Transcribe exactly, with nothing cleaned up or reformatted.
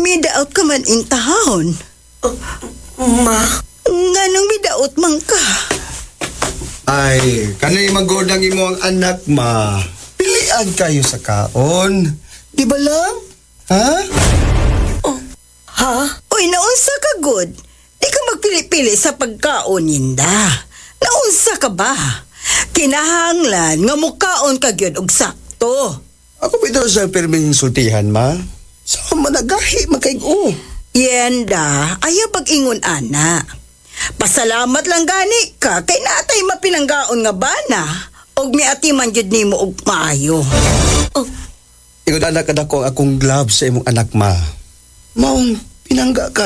midaot ka man in town. Uh, ma? Nganong midaot man ka? Ay, kanay magodang imo ang anak, ma. Pilian kayo sa kaon. Di ba lang? Ha? Oh, ha? Uy, naunsa ka, good? Di ka magpili-pili sa pagkaon, Inda. Naunsa ka ba? Kinahanglan nga mukaon ka gyud og sakto. Ako bitaw sa perming sultihan, ma. Sa managahi, magkaigo. Yenda, ayaw pag-ingon, ana. Pasalamat lang gani ka kay natay mapinanggaon nga bana og miatiman jud nimo og maayo. Oh, Ingod anak kadako akong gloves sa imong anak, ma. Maong pinangga ka